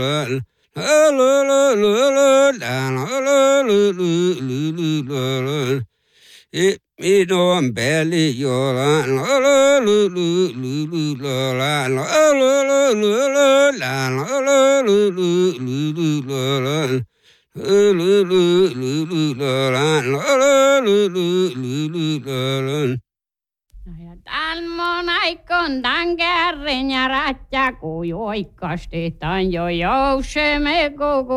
Idon belly yola Tän mon aikon tän kärren ja rättä kujoikasti tän jo jousemme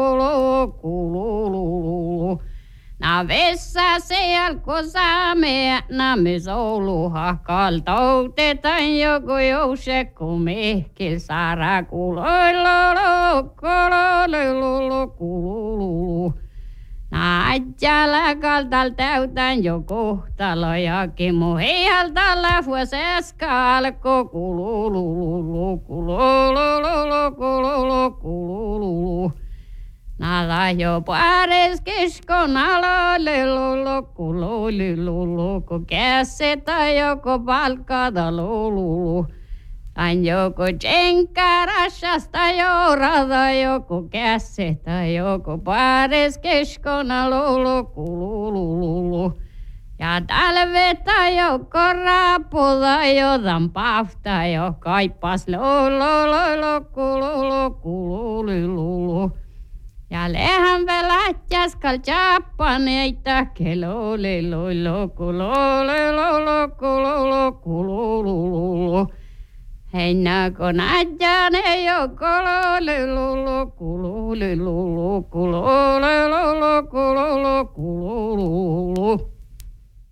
kululu. Na vessa se alko saame, na me souluha kaltoutetaan joku jouse, kun mehkil saara kululu. Na ajalla kaltal täytän jo kohtalo ja kimu heihalta läfuäseska alko kululu. Nala jo pares keskon alolelu, kun kässetä joko palkata lulu. Än joko tsenkkarashasta jourata joko kässetä joko pares keskon alolelu. Ja talveta joko raputa jotan pafta jo kaippas lulu. Ja lehän välähtäs kal tjappaneita kululu. Heinä kun adjane jo kululu.